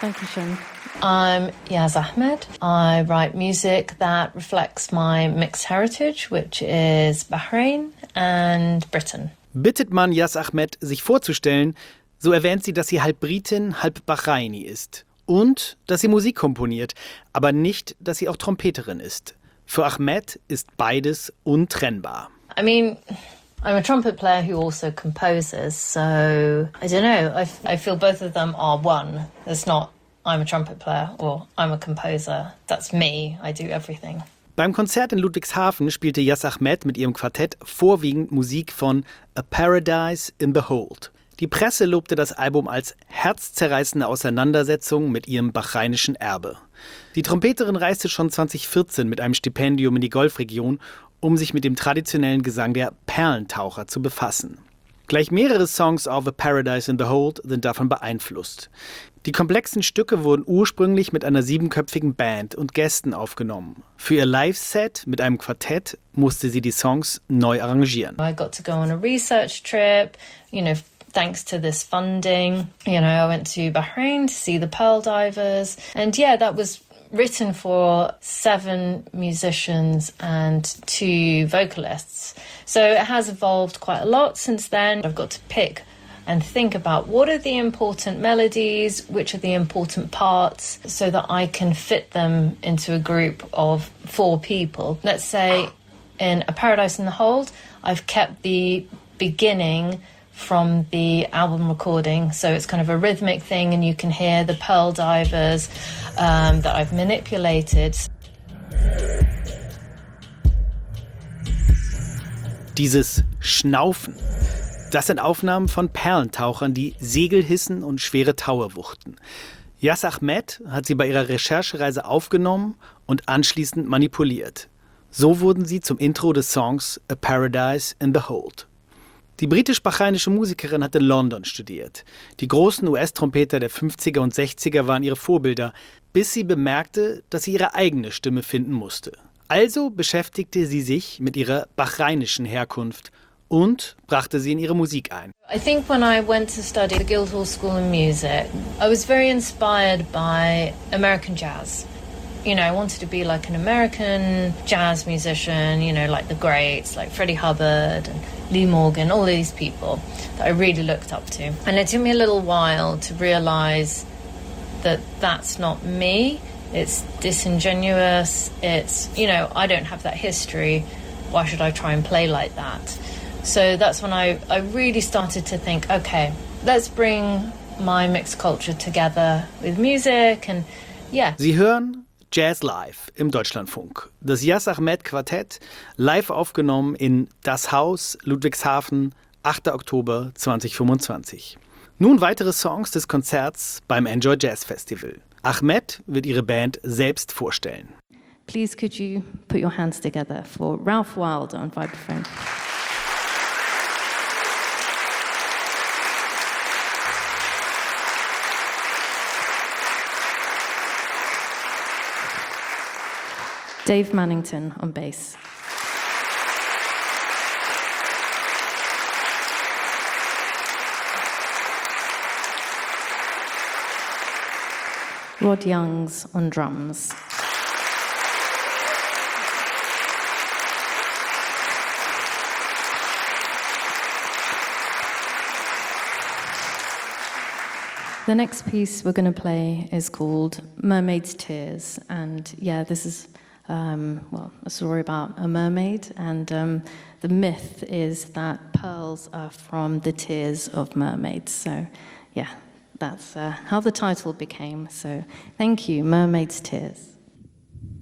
Dankeschön. I'm Yaz Ahmed. I write music that reflects my mixed heritage, which is Bahrain and Britain. Bittet man Yaz Ahmed, sich vorzustellen, so erwähnt sie, dass sie halb Britin, halb Bahraini ist. Und dass sie Musik komponiert, aber nicht, dass sie auch Trompeterin ist. Für Ahmed ist beides untrennbar. I mean, I'm a trumpet player who also composes, so I don't know. I feel both of them are one. It's not I'm a trumpet player or I'm a composer. That's me. I do everything. Beim Konzert in Ludwigshafen spielte Yaz Ahmed mit ihrem Quartett vorwiegend Musik von A Paradise in the Hold. Die Presse lobte das Album als herzzerreißende Auseinandersetzung mit ihrem bahreinischen Erbe. Die Trompeterin reiste schon 2014 mit einem Stipendium in die Golfregion, um sich mit dem traditionellen Gesang der Perlentaucher zu befassen. Gleich mehrere Songs auf A Paradise in the Hold sind davon beeinflusst. Die komplexen Stücke wurden ursprünglich mit einer 7-köpfigen Band und Gästen aufgenommen. Für ihr Live-Set mit einem Quartett musste sie die Songs neu arrangieren. I got to go on a research trip, thanks to this funding. I went to Bahrain to see the pearl divers. And that was written for 7 musicians and 2 vocalists. So it has evolved quite a lot since then. I've got to pick and think about what are the important melodies, which are the important parts, so that I can fit them into a group of 4 people. Let's say in A Paradise in the Hold, I've kept the beginning from the album recording, so it's kind of a rhythmic thing and you can hear the pearl divers that I've manipulated. Dieses Schnaufen, das sind Aufnahmen von Perlentauchern, die Segel hissen und schwere Taue wuchten. Yaz Ahmed hat sie bei ihrer Recherchereise aufgenommen und anschließend manipuliert. So wurden sie zum Intro des Songs A Paradise in the Hold. Die britisch-bahrainische Musikerin hat in London studiert. Die großen US-Trompeter der 50er und 60er waren ihre Vorbilder, bis sie bemerkte, dass sie ihre eigene Stimme finden musste. Also beschäftigte sie sich mit ihrer bahreinischen Herkunft und brachte sie in ihre Musik ein. I think when I went to study at the Guildhall School of Music, I was very inspired by American jazz. I wanted to be like an American jazz musician, like the greats, like Freddie Hubbard and Lee Morgan, all these people that I really looked up to. And it took me a little while to realize that that's not me. It's disingenuous. It's, I don't have that history. Why should I try and play like that? So that's when I really started to think, okay, let's bring my mixed culture together with music and Sie hören Jazz Live im Deutschlandfunk. Das Yaz Ahmed Quartett, live aufgenommen in Das Haus, Ludwigshafen, 8. Oktober 2025. Nun weitere Songs des Konzerts beim Enjoy Jazz Festival. Ahmed wird ihre Band selbst vorstellen. Please could you put your hands together for Ralph Wilder on vibraphone. Dave Mannington on bass. Rod Youngs on drums. The next piece we're going to play is called Mermaid's Tears, and this is a story about a mermaid, and the myth is that pearls are from the tears of mermaids. So, that's how the title became. So, thank you, Mermaid's Tears.